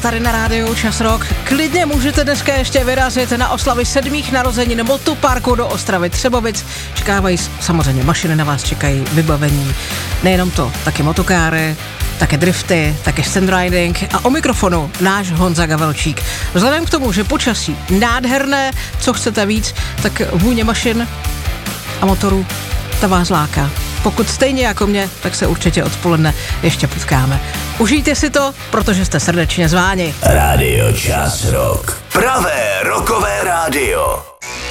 tady na rádiu Čas Rock. Klidně můžete dneska ještě vyrazit na oslavy 7. narozenin Motoparku do Ostravy Třebovic. Čekávají samozřejmě mašiny, na vás čekají vybavení. Nejenom to, taky motokáry, také drifty, také stand-riding a o mikrofonu náš Honza Gavelčík. Vzhledem k tomu, že počasí nádherné, co chcete víc, tak vůně mašin a motorů, ta vás láká. Pokud stejně jako mě, tak se určitě odpoledne ještě potkáme. Užijte si to, protože jste srdečně zváni. Rádio Čas Rock. Pravé rockové rádio.